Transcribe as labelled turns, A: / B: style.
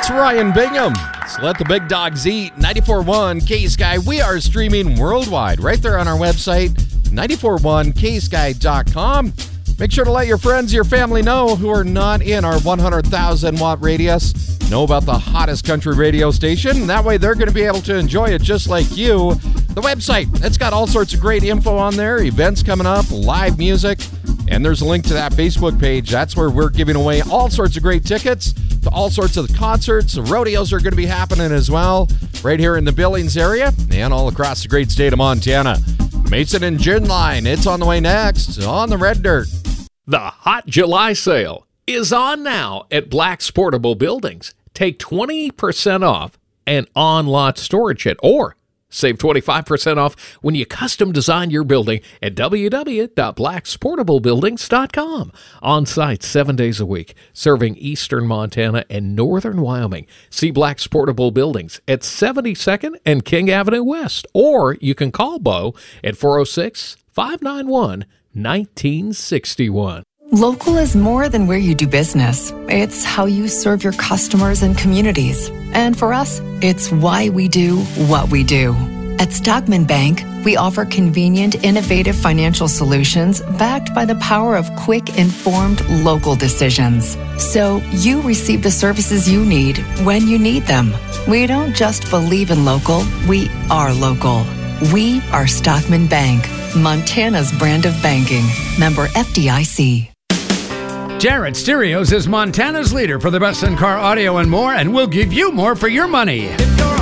A: It's Ryan Bingham. Let's let the big dogs eat. 94.1 K-Sky. We are streaming worldwide right there on our website, 941ksky.com. Make sure to let your friends, your family know who are not in our 100,000 watt radius know about the hottest country radio station. That way they're going to be able to enjoy it just like you. The website, it's got all sorts of great info on there, events coming up, live music, and there's a link to that Facebook page. That's where we're giving away all sorts of great tickets to all sorts of the concerts. The rodeos are going to be happening as well right here in the Billings area and all across the great state of Montana. Mason and Gin Line, it's on the way next on the Red Dirt.
B: The Hot July sale is on now at Black's Portable Buildings. Take 20% off and on-lot storage it, or save 25% off when you custom design your building at www.blacksportablebuildings.com. On site 7 days a week, serving eastern Montana and northern Wyoming. See Black's Portable Buildings at 72nd and King Avenue West, or you can call Bo at 406-591-1961.
C: Local is more than where you do business. It's how you serve your customers and communities. And for us, it's why we do what we do. At Stockman Bank, we offer convenient, innovative financial solutions backed by the power of quick, informed local decisions. So you receive the services you need when you need them. We don't just believe in local, we are local. We are Stockman Bank, Montana's brand of banking. Member FDIC.
D: Jarrett Stereos is Montana's leader for the best in-car audio and more, and we'll give you more for your money.